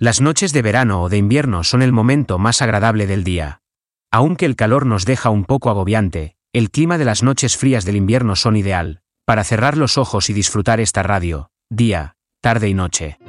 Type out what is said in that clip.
Las noches de verano o de invierno son el momento más agradable del día. Aunque el calor nos deja un poco agobiante, el clima de las noches frías del invierno son ideal para cerrar los ojos y disfrutar esta radio, día, tarde y noche.